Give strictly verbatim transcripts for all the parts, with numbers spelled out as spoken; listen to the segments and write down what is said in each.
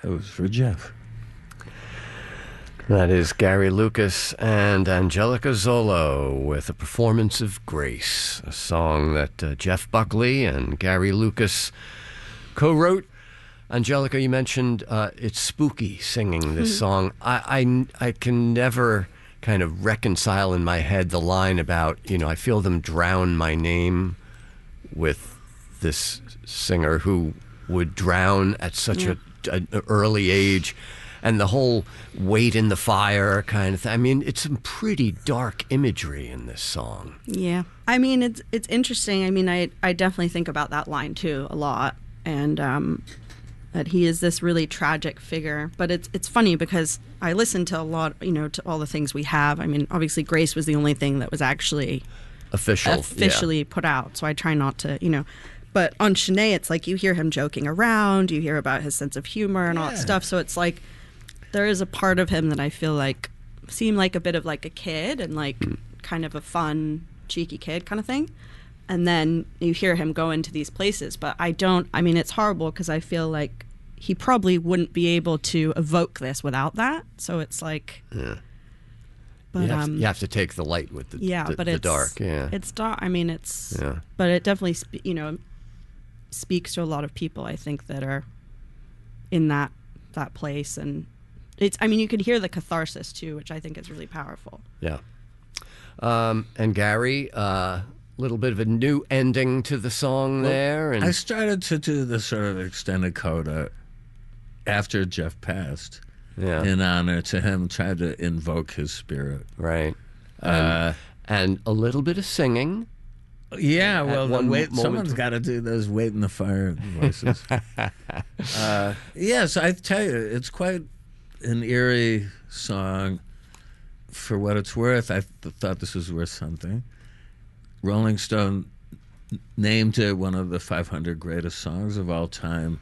It was for Jeff. That is Gary Lucas and Angelica Zolo with a performance of Grace, a song that uh, Jeff Buckley and Gary Lucas co-wrote. Angelica, you mentioned uh, it's spooky singing this song. I, I, I can never kind of reconcile in my head the line about, you know, I feel them drown my name with this singer who would drown at such yeah. a, an early age. And the whole wait in the fire kind of thing. I mean, it's some pretty dark imagery in this song. Yeah. I mean, it's it's interesting. I mean, I, I definitely think about that line, too, a lot. And um, that he is this really tragic figure. But it's it's funny because I listen to a lot, you know, to all the things we have. I mean, obviously, Grace was the only thing that was actually official, officially yeah. put out. So I try not to, you know. But on Shanae, it's like you hear him joking around. You hear about his sense of humor and yeah. all that stuff. So it's like... there is a part of him that I feel like seemed like a bit of like a kid and like mm. kind of a fun, cheeky kid kind of thing. And then you hear him go into these places. But I don't, I mean, it's horrible because I feel like he probably wouldn't be able to evoke this without that. So it's like... Yeah. But, you, have um, to, you have to take the light with the, yeah, the, but the it's, dark. Yeah, it's dark. I mean, it's... Yeah. But it definitely, spe- you know, speaks to a lot of people, I think, that are in that that place. And... It's. I mean, you could hear the catharsis, too, which I think is really powerful. Yeah. Um, and Gary, a uh, little bit of a new ending to the song well, there. And I started to do the sort of extended coda after Jeff passed yeah. in honor to him, tried to invoke his spirit. Right. Uh, and, and a little bit of singing. Yeah, well, the wait, moment. someone's got to do those wait in the fire voices. uh, yes, I tell you, it's quite... an eerie song. For what it's worth, I th- thought this was worth something. Rolling Stone n- named it one of the five hundred greatest songs of all time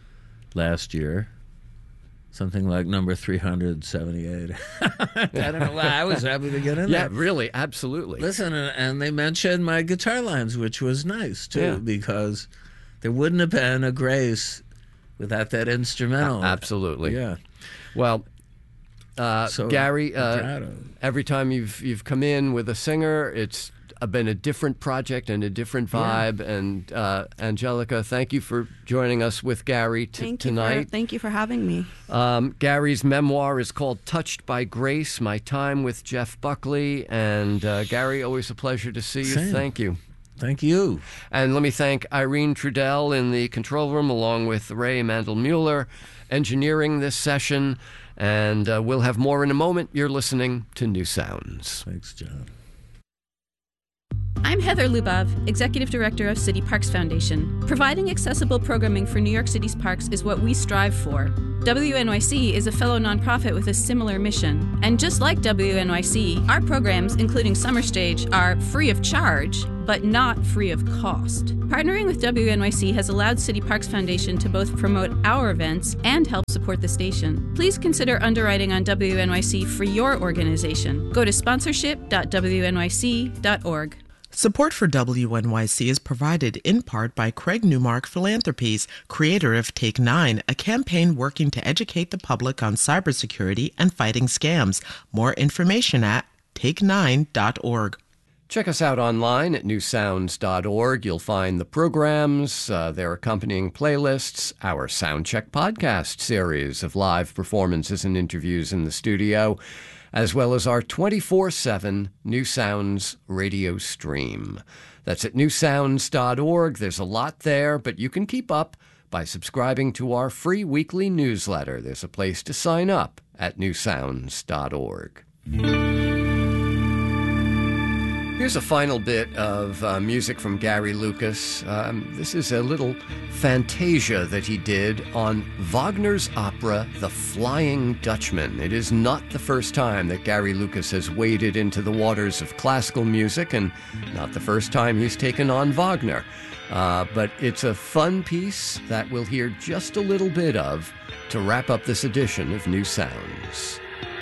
last year. Something like number three hundred seventy-eight. I don't know why. I was happy to get in yeah, there. Yeah, really, absolutely. Listen, and, and they mentioned my guitar lines, which was nice, too, yeah. because there wouldn't have been a Grace without that instrumental. A- absolutely. Yeah. Well, uh, so, Gary, uh, every time you've you've come in with a singer, it's been a different project and a different vibe. Yeah. And uh, Angelica, thank you for joining us with Gary t- thank tonight. You for, thank you for having me. Um, Gary's memoir is called Touched by Grace, My Time with Jeff Buckley. And uh, Gary, always a pleasure to see you. Same. Thank you. Thank you. And let me thank Irene Trudell in the control room, along with Ray Mandel-Mueller, engineering this session. And uh, we'll have more in a moment. You're listening to New Sounds. Thanks, John. I'm Heather Lubov, Executive Director of City Parks Foundation. Providing accessible programming for New York City's parks is what we strive for. W N Y C is a fellow nonprofit with a similar mission. And just like W N Y C, our programs, including Summer Stage, are free of charge, but not free of cost. Partnering with W N Y C has allowed City Parks Foundation to both promote our events and help support the station. Please consider underwriting on W N Y C for your organization. Go to sponsorship dot w n y c dot org. Support for W N Y C is provided in part by Craig Newmark Philanthropies, creator of Take Nine, a campaign working to educate the public on cybersecurity and fighting scams. More information at take nine dot org. Check us out online at new sounds dot org. You'll find the programs, uh, their accompanying playlists, our Soundcheck podcast series of live performances and interviews in the studio, as well as our twenty-four seven New Sounds radio stream. That's at new sounds dot org. There's a lot there, but you can keep up by subscribing to our free weekly newsletter. There's a place to sign up at new sounds dot org. Here's a final bit of uh, music from Gary Lucas. Um, this is a little fantasia that he did on Wagner's opera, The Flying Dutchman. It is not the first time that Gary Lucas has waded into the waters of classical music, and not the first time he's taken on Wagner. Uh, but it's a fun piece that we'll hear just a little bit of to wrap up this edition of New Sounds.